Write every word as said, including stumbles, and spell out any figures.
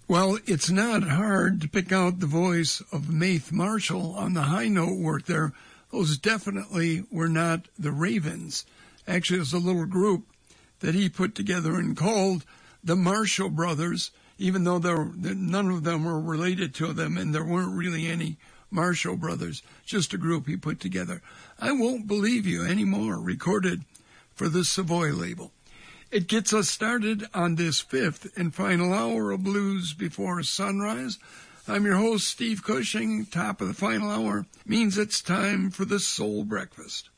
Well, it's not hard to pick out the voice of Maith Marshall on the high note work there. Those definitely were not the Ravens. Actually, it was a little group that he put together and called the Marshall Brothers, even though there, none of them were related to them and there weren't really any Marshall Brothers, just a group he put together. I Won't Believe You Anymore, recorded for the Savoy label. It gets us started on this fifth and final hour of Blues Before Sunrise. I'm your host, Steve Cushing. Top of the final hour means it's time for the Soul Breakfast.